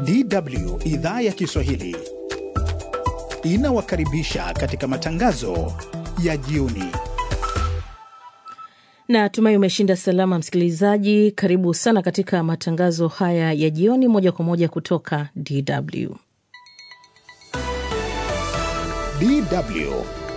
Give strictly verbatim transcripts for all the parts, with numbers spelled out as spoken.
D W idhaa ya Kiswahili inawakaribisha katika matangazo ya jioni. Na tumai umeshinda salama msikilizaji. Karibu sana katika matangazo haya ya jioni moja kwa moja kutoka D W. D W.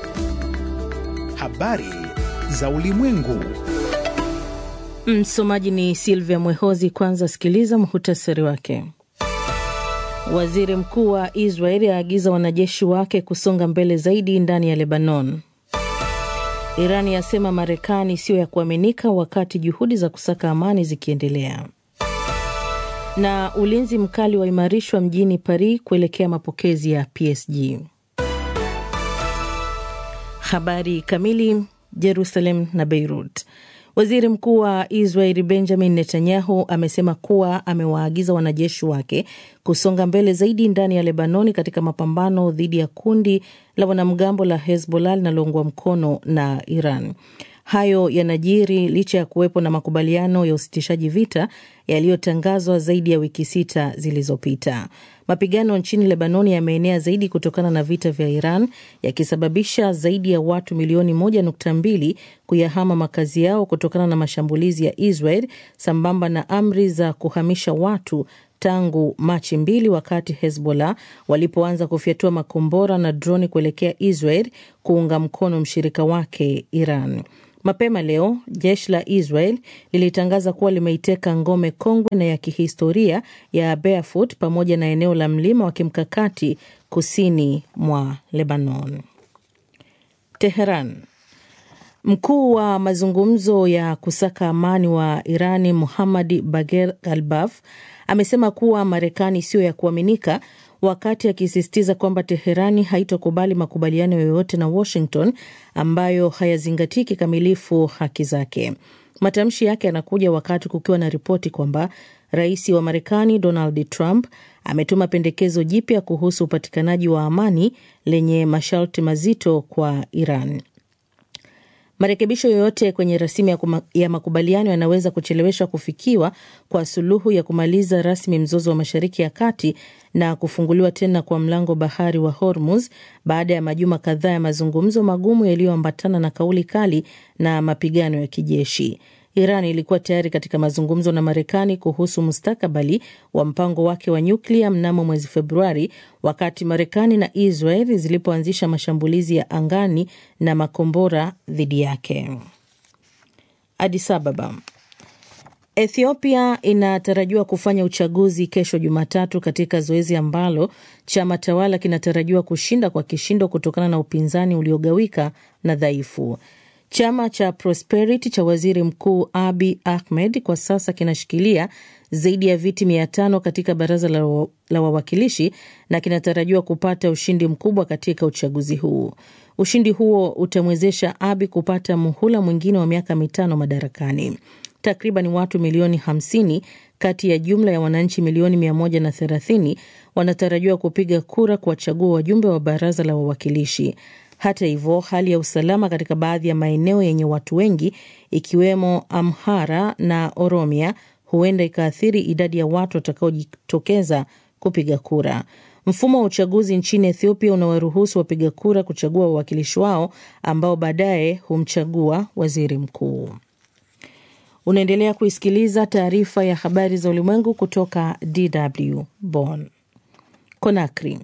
Habari za ulimwengu. Msomaji ni Silvia Mwehozi. Kwanza sikiliza muhtasari wake. Waziri Mkuu wa Israeli aagiza wanajeshi wake kusonga mbele zaidi ndani ya Lebanon. Irani yasema Marekani sio ya kuaminika wakati juhudi za kusaka amani zikiendelea. Na ulinzi mkali waimarishwa mjini Paris kuelekea mapokezi ya P S G. Habari kamili. Jerusalem na Beirut. Waziri Mkuu wa Israeli Benjamin Netanyahu amesema kuwa amewaagiza wanajeshi wake kusonga mbele zaidi ndani ya Lebanoni katika mapambano dhidi ya kundi la wanamgambo la Hezbollah linaloungwa mkono na Iran. Hayo yanajiri licha ya kuwepo na makubaliano ya usitishaji vita yaliyotangazwa zaidi ya wiki sita zilizopita. Mapigano nchini Lebanoni yameenea zaidi kutokana na vita vya Iran, yakisababisha zaidi ya watu milioni moja nukta mbili kuyahama makazi yao kutokana na mashambulizi ya Israel, sambamba na amri za kuhamisha watu tangu Machi mbili, wakati Hezbollah walipoanza kufyatua makombora na droni kuelekea Israel kuunga mkono mshirika wake Iran. Mapema leo, jeshi la Israel lilitangaza kuwa limeiteka ngome kongwe na ya kihistoria ya Beerfut pamoja na eneo la mlima wa kimkakati kusini mwa Lebanon. Teheran. Mkuu wa mazungumzo ya kusaka amani wa Irani Mohammad Bagher Ghalbaf amesema kuwa Marekani sio ya kuaminika, wakati akisisitiza kwamba Teherani haitokubali makubaliano yoyote na Washington ambayo hayazingatii kikamilifu haki zake. Matamshi yake yanakuja wakati kukiwa na ripoti kwamba Rais wa Marekani Donald Trump ametuma pendekezo jipya kuhusu upatikanaji wa amani lenye masharti mazito kwa Iran. Marekebisho yoyote kwenye rasimu ya, kuma, ya makubaliano yanaweza kucheleweshwa kufikiwa kwa suluhu ya kumaliza rasmi mzozo wa Mashariki ya Kati na kufunguliwa tena kwa mlango bahari wa Hormuz baada ya majuma kadhaa ya mazungumzo magumu yaliyoambatana na kauli kali na mapigano ya kijeshi. Iran ilikuwa tayari katika mazungumzo na Marekani kuhusu mustakabali wa mpango wake wa nyuklia mnamo mwezi Februari, wakati Marekani na Israel zilipoanzisha mashambulizi ya angani na makombora dhidi yake. Addis Ababa. Ethiopia inatarajiwa kufanya uchaguzi kesho Jumatatu, katika zoezi ambalo chama tawala kinatarajiwa kushinda kwa kishindo kutokana na upinzani uliogawika na dhaifu. Chama cha Prosperity cha Waziri Mkuu Abiy Ahmed kwa sasa kinashikilia zaidi ya viti mia tano katika baraza la, la wawakilishi na kinatarajiwa kupata ushindi mkubwa katika uchaguzi huu. Ushindi huo utamwezesha Abiy kupata muhula mwingine wa miaka mitano madarakani. Takriban watu milioni hamsini kati ya jumla ya wananchi milioni mia moja na thelathini wanatarajiwa kupiga kura kuwachagua wajumbe wa baraza la wawakilishi. Hata hivyo, hali ya usalama katika baadhi ya maeneo yenye watu wengi ikiwemo Amhara na Oromia huenda ikaathiri idadi ya watu watakaojitokeza kupiga kura. Mfumo wa uchaguzi nchini Ethiopia unawaruhusu wapiga kura kuchagua wawakilishi wao ambao baadaye humchagua waziri mkuu. Unaendelea kuisikiliza taarifa ya habari za ulimwengu kutoka D W Bonn. Conakry.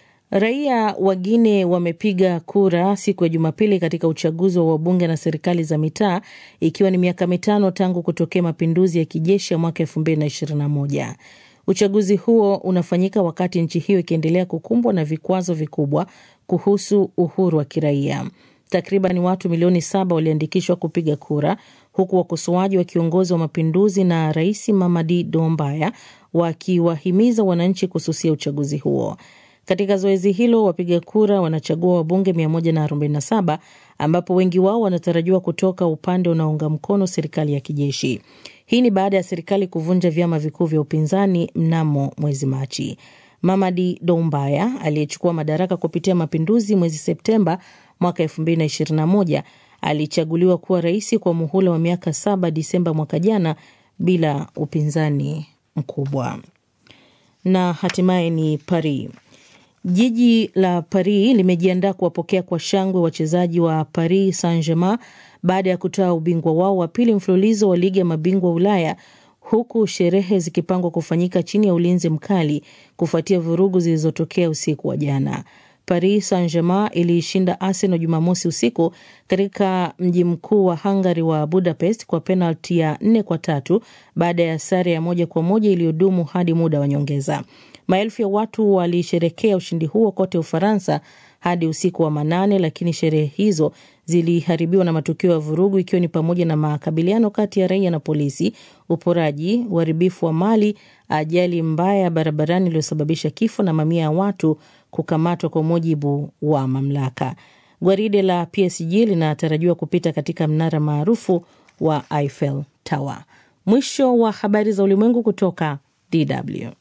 Raia wa Guinea wamepiga kura siku ya Jumapili katika uchaguzi wa wabunge na serikali za mitaa, ikiwa ni miaka mitano tangu kutokea mapinduzi ya kijeshi ya mwaka elfu mbili na ishirini na moja. Uchaguzi huo unafanyika wakati nchi hiyo ikiendelea kukumbwa na vikwazo vikubwa kuhusu uhuru wa kiraia. Takriban watu milioni saba waliandikishwa kupiga kura, huku wakosoaji wa kiongozi wa mapinduzi na Rais Mamadi Doumbouya wakiwahimiza wananchi kususia uchaguzi huo. Katika zoezi hilo, wapiga kura wanachagua wabunge mia moja na arobaini na saba ambapo wengi wao wanatarajiwa kutoka upande unaounga mkono serikali ya kijeshi. Hii ni baada ya serikali kuvunja vyama vikuu vya upinzani mnamo mwezi Machi. Mamadi Doumbouya aliyechukua madaraka kupitia mapinduzi mwezi Septemba mwaka elfu mbili na ishirini na moja alichaguliwa kuwa rais kwa muhula wa miaka saba Disemba mwaka jana bila upinzani mkubwa. Na hatimaye ni Paris. Jiji la Paris limejiandaa kuwapokea kwa shangwe wachezaji wa Paris Saint-Germain baada ya kutoa ubingwa wao wa pili mfululizo wa ligi ya mabingwa Ulaya, huku sherehe zikipangwa kufanyika chini ya ulinzi mkali kufuatia vurugu zilizotokea usiku wa jana. Paris Saint-Germain iliishinda Arsenal Jumamosi usiku katika mji mkuu wa Hungary wa Budapest kwa penalti ya nne kwa tatu baada ya sare ya moja kwa moja iliyodumu hadi muda wa nyongeza. Maelfu ya watu walisherekea ushindi huo kote Ufaransa hadi usiku wa manane, lakini sherehe hizo ziliharibiwa na matukio ya vurugu, ikiwa ni pamoja na makabiliano kati ya raia na polisi, uporaji, uharibifu wa mali, ajali mbaya barabarani iliyosababisha kifo na mamia ya watu kukamatwa, kwa mujibu wa mamlaka. Gwaride la P S G linatarajiwa kupita katika mnara maarufu wa Eiffel Tower. Mwisho wa habari za ulimwengu kutoka D W.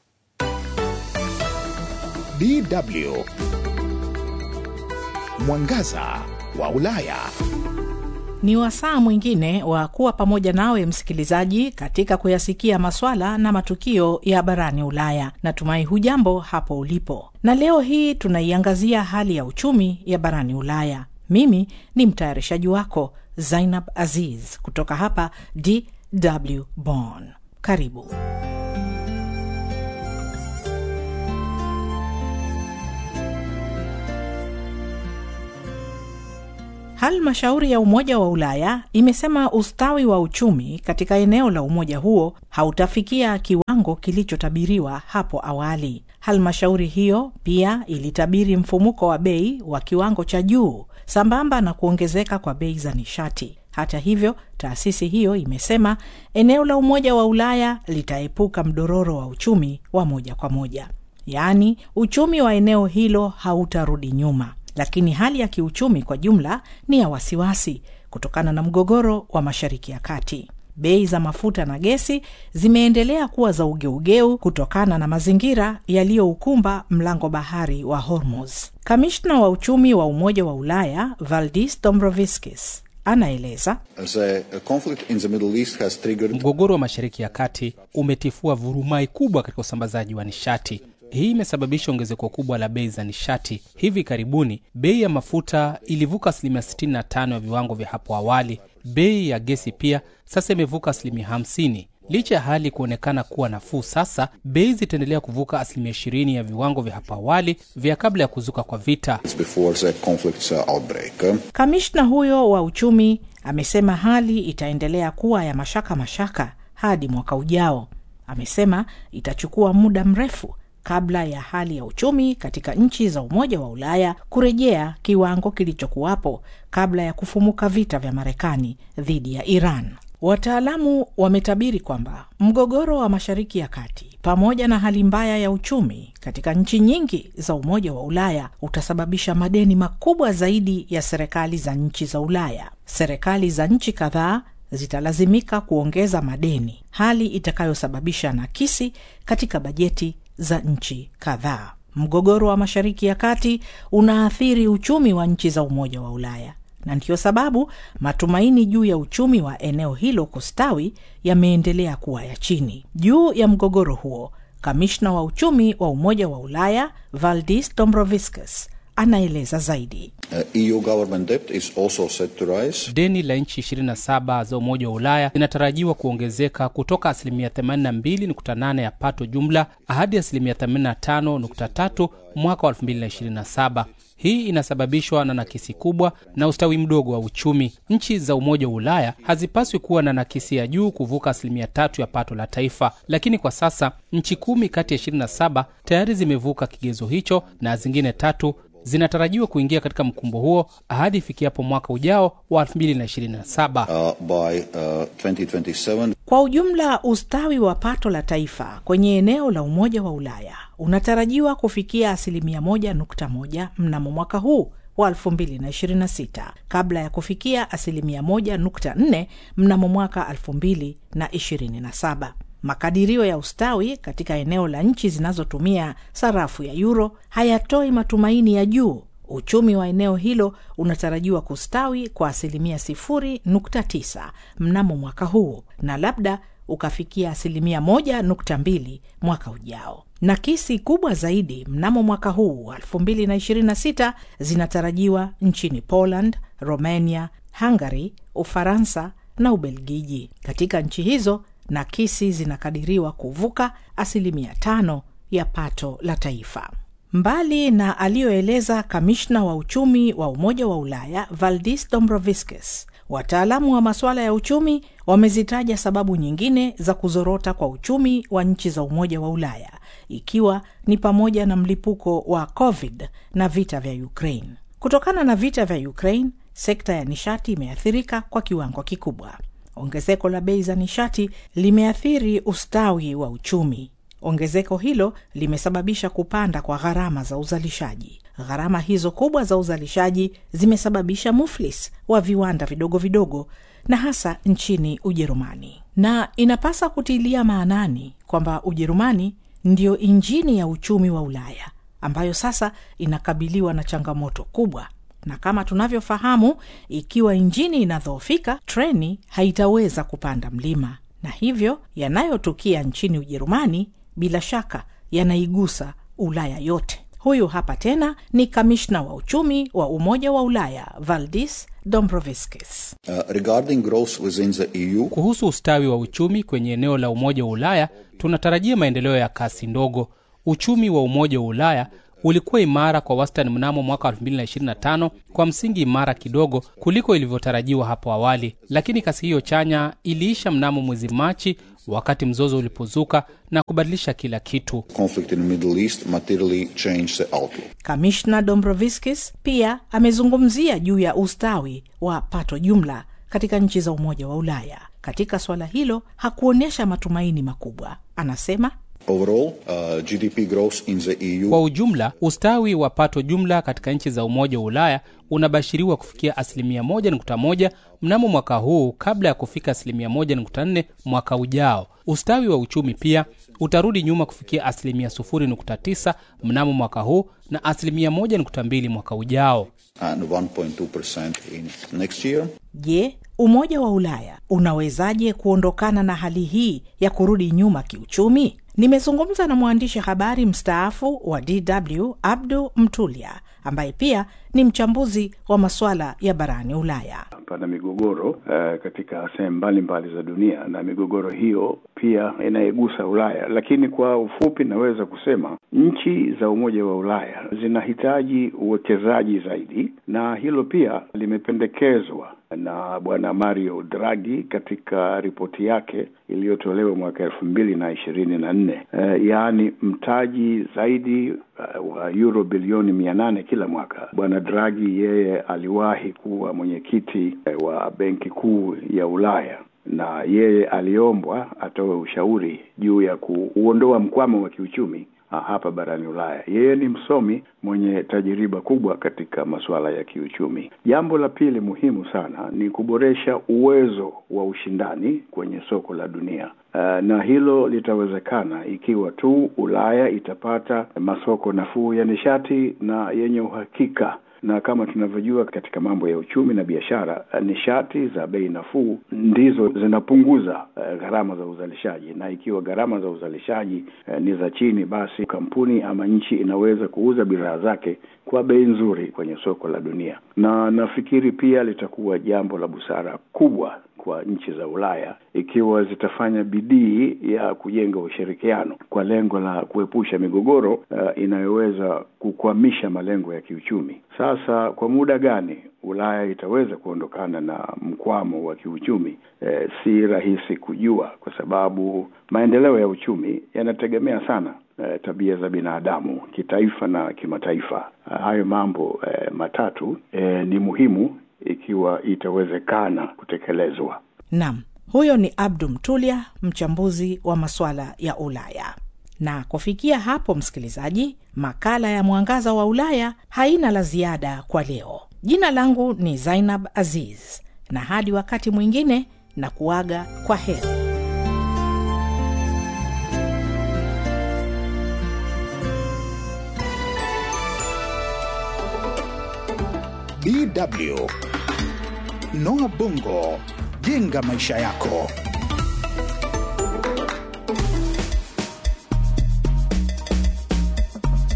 D W Mwangaza wa Ulaya. Ni wasaa mwingine wa kuwa pamoja nawe msikilizaji katika kuyasikia maswala na matukio ya barani Ulaya. Natumai hujambo hapo ulipo. Na leo hii tunaiangazia hali ya uchumi ya barani Ulaya. Mimi ni mtayarishaji wako Zainab Aziz kutoka hapa D W Bonn. Karibu. Halmashauri ya Umoja wa Ulaya imesema ustawi wa uchumi katika eneo la umoja huo hautafikia kiwango kilichotabiriwa hapo awali. Halmashauri hiyo pia ilitabiri mfumuko wa bei wa kiwango cha juu sambamba na kuongezeka kwa bei za nishati. Hata hivyo, taasisi hiyo imesema eneo la Umoja wa Ulaya litaepuka mdororo wa uchumi wa moja kwa moja. Yaani, uchumi wa eneo hilo hautarudi nyuma. Lakini hali ya kiuchumi kwa jumla ni ya wasiwasi kutokana na mgogoro wa Mashariki ya Kati. Bei za mafuta na gesi zimeendelea kuwa za ugeugeu kutokana na mazingira yaliyoukumba mlango bahari wa Hormuz. Kamishna wa uchumi wa Umoja wa Ulaya, Valdis Dombrovskis, anaeleza, mgogoro wa Mashariki ya Kati umetifua vurumai kubwa katika usambazaji wa nishati. Hii imesababisha ongezeko kubwa la bei za nishati. Hivi karibuni, bei ya mafuta ilivuka asilimia sitini na tano ya viwango vya hapo awali. Bei ya gesi pia sasa imevuka asilimia hamsini. Licha ya hali kuonekana kuwa nafuu sasa, bei zitaendelea kuvuka asilimia ishirini ya viwango vya hapo awali vya kabla ya kuzuka kwa vita. Kamishna huyo wa uchumi amesema hali itaendelea kuwa ya mashaka mashaka hadi mwaka ujao. Amesema itachukua muda mrefu kabla ya hali ya uchumi katika nchi za Umoja wa Ulaya kurejea kiwango kilichokuwapo kabla ya kufumuka vita vya Marekani dhidi ya Iran. Wataalamu wametabiri kwamba mgogoro wa Mashariki ya Kati pamoja na hali mbaya ya uchumi katika nchi nyingi za Umoja wa Ulaya utasababisha madeni makubwa zaidi ya serikali za nchi za Ulaya. Serikali za nchi kadhaa zitalazimika kuongeza madeni, hali itakayosababisha nakisi katika bajeti za nchi kadhaa. Mgogoro wa Mashariki ya Kati unaathiri uchumi wa nchi za Umoja wa Ulaya, na ndiyo sababu matumaini juu ya uchumi wa eneo hilo kustawi yameendelea kuwa ya chini. Juu ya mgogoro huo, kamishna wa uchumi wa Umoja wa Ulaya Valdis Dombrovskis anaeleza zaidi. Uh, E U government debt is also set to rise. Deni la nchi ishirini na saba za Umoja wa Ulaya linatarajiwa kuongezeka kutoka asilimia themanini na mbili nukta nane ya pato jumla hadi asilimia themanini na tano nukta tatu mwaka wa elfu mbili na ishirini na saba. Hii inasababishwa na nakisi kubwa na ustawi mdogo wa uchumi. Nchi za Umoja wa Ulaya hazipaswi kuwa na nakisi ya juu kuvuka asilimia tatu ya pato la taifa, lakini kwa sasa nchi kumi kati ya ishirini na saba tayari zimevuka kigezo hicho na zingine tatu zinatarajiwa kuingia katika mkumbo huo hadi ifikiapo mwaka ujao wa elfu mbili na ishirini na saba. Uh, by uh, twenty twenty-seven. Kwa ujumla, ustawi wa pato la taifa kwenye eneo la Umoja wa Ulaya unatarajiwa kufikia asilimia moja nukta moja mnamo mwaka huu wa elfu mbili na ishirini na sita kabla ya kufikia asilimia moja nukta nne mnamo mwaka elfu mbili na ishirini na saba. Makadirio ya ustawi katika eneo la nchi zinazotumia sarafu ya euro hayatoi matumaini ya juu. Uchumi wa eneo hilo unatarajiwa kustawi kwa asilimia sifuri nukta tisa mnamo mwaka huu, na labda ukafikia asilimia moja nukta mbili mwaka ujao. Nakisi kubwa zaidi mnamo mwaka huu elfu mbili na ishirini na sita zinatarajiwa nchini Poland, Romania, Hungary, Ufaransa na Ubelgiji. Katika nchi hizo nakisi zinakadiriwa kuvuka asilimia tano ya pato la taifa. Mbali na aliyoeleza kamishna wa uchumi wa Umoja wa Ulaya Valdis Dombrovskis, wataalamu wa masuala ya uchumi wamezitaja sababu nyingine za kuzorota kwa uchumi wa nchi za Umoja wa Ulaya, ikiwa ni pamoja na mlipuko wa COVID na vita vya Ukraine. Kutokana na vita vya Ukraine, sekta ya nishati imeathirika kwa kiwango kikubwa. Ongezeko la bei za nishati limeathiri ustawi wa uchumi. Ongezeko hilo limesababisha kupanda kwa gharama za uzalishaji. Gharama hizo kubwa za uzalishaji zimesababisha muflis wa viwanda vidogo vidogo na hasa nchini Ujerumani. Na inapasa kutilia maanani kwamba Ujerumani ndio injini ya uchumi wa Ulaya, ambayo sasa inakabiliwa na changamoto kubwa. Na kama tunavyofahamu, ikiwa injini inadhoofika, treni haitaweza kupanda mlima. Na hivyo yanayotukia nchini Ujerumani bila shaka yanaigusa Ulaya yote. Huyu hapa tena ni kamishna wa uchumi wa Umoja wa Ulaya Valdis Dombrovskis. Uh, regarding growth within the E U, kuhusu ustawi wa uchumi kwenye eneo la Umoja wa Ulaya, tunatarajia maendeleo ya kasi ndogo. Uchumi wa Umoja wa Ulaya ulikuwa imara kwa wastani mnamo mwaka elfu mbili na ishirini na tano, kwa msingi imara kidogo kuliko ilivyotarajiwa hapo awali, lakini kasi hiyo chanya iliisha mnamo mwezi Machi wakati mzozo ulipozuka na kubadilisha kila kitu. Conflict in the Middle East materially changed the outlook. Kamishna Dombrovskis pia amezungumzia juu ya ustawi wa pato jumla katika nchi za Umoja wa Ulaya. Katika swala hilo hakuonyesha matumaini makubwa. Anasema Overall, uh, G D P growth in the E U. Kwa ujumla, ustawi wa pato jumla katika nchi za Umoja wa Ulaya unabashiriwa kufikia asilimia moja nukta moja mnamo mwaka huu kabla ya kufika asilimia moja nukta nne mwaka ujao. Ustawi wa uchumi pia utarudi nyuma kufikia asilimia sufuri nukta tisa mnamo mwaka huu na asilimia moja nukta mbili mwaka ujao. And one point two percent in next year. Je, Umoja wa Ulaya unawezaje kuondokana na hali hii ya kurudi nyuma kiuchumi? Nimezungumza na mwandishi habari mstaafu wa D W Abdu Mtulia, ambaye pia ni mchambuzi wa masuala ya barani Ulaya. Pana migogoro uh, katika sehemu mbalimbali za dunia, na migogoro hiyo pia inaigusa Ulaya. Lakini kwa ufupi naweza kusema nchi za Umoja wa Ulaya zinahitaji uwekezaji zaidi, na hilo pia limependekezwa na Bwana Mario Draghi katika ripoti yake iliyotolewa mwaka elfu mbili na ishirini na nne. Uh, yaani mtaji zaidi uh, wa euro bilioni mia nane kila mwaka. Bwana Draghi yeye aliwahi kuwa mwenyekiti uh, wa Benki Kuu ya Ulaya, na yeye aliombwa atoe ushauri juu ya kuondoa mkwamo wa kiuchumi hapa barani Ulaya. Yeye ni msomi mwenye tajiriba kubwa katika masuala ya kiuchumi. Jambo la pili muhimu sana ni kuboresha uwezo wa ushindani kwenye soko la dunia. Uh, na hilo litawezekana ikiwa tu Ulaya itapata masoko nafuu ya nishati na yenye uhakika. Na kama tunavyojua katika mambo ya uchumi na biashara, nishati za bei nafuu ndizo zinapunguza uh, gharama za uzalishaji, na ikiwa gharama za uzalishaji uh, ni za chini, basi kampuni ama nchi inaweza kuuza bidhaa zake kwa bei nzuri kwenye soko la dunia. Na nafikiri pia litakuwa jambo la busara kubwa kwa nchi za Ulaya ikiwa zitafanya bidii ya kujenga ushirikiano kwa lengo la kuepusha migogoro uh, inayoweza kukwamisha malengo ya kiuchumi. Sasa kwa muda gani Ulaya itaweza kuondokana na mkwamo wa kiuchumi eh, si rahisi kujua, kwa sababu maendeleo ya uchumi yanategemea sana eh, tabia za binadamu kitaifa na kimataifa. Uh, hayo mambo eh, matatu eh, ni muhimu ikiwa itawezekana kutekelezwa. Naam, huyo ni Abdu Mtulia, mchambuzi wa masuala ya Ulaya. Na kufikia hapo, msikilizaji, makala ya Mwangaza wa Ulaya haina la ziada kwa leo. Jina langu ni Zainab Aziz, na hadi wakati mwingine na kuaga kwa heri. D W Noah Bongo, jenga maisha yako.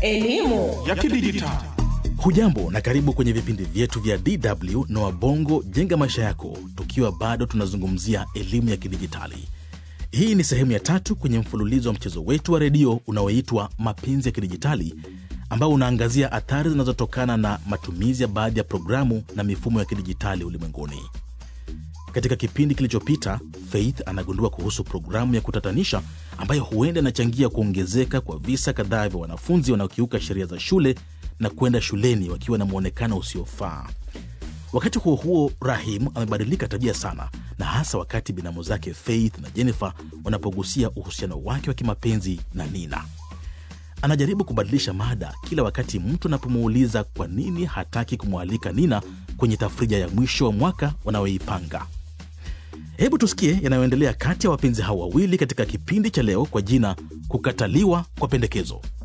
Elimu ya kidijitali. Hujambo na karibu kwenye vipindi vyetu vya D W na Wabongo Jenga Maisha Yako, tukiwa bado tunazungumzia elimu ya kidijitali. Hii ni sehemu ya tatu kwenye mfululizo wa mchezo wetu wa redio unaoitwa Mapenzi ya Kidijitali, ambao unaangazia athari zinazotokana na matumizi ya baadhi ya programu na mifumo ya kidijitali ulimwenguni. Katika kipindi kilichopita, Faith anagundua kuhusu programu ya kutatanisha ambayo huenda inachangia kuongezeka kwa visa kadhaa vya wanafunzi wanaokiuka sheria za shule na kwenda shuleni wakiwa na muonekano usiofaa. Wakati huo huo, Rahim amebadilika tabia sana, na hasa wakati binamu zake Faith na Jennifer wanapogusia uhusiano wake wa kimapenzi na Nina. Anajaribu kubadilisha mada kila wakati mtu anapomuuliza kwa nini hataki kumwalika Nina kwenye tafrija ya mwisho wa mwaka wanaoipanga. Hebu tusikie yanayoendelea kati ya wapenzi hao wawili katika kipindi cha leo kwa jina Kukataliwa kwa Pendekezo.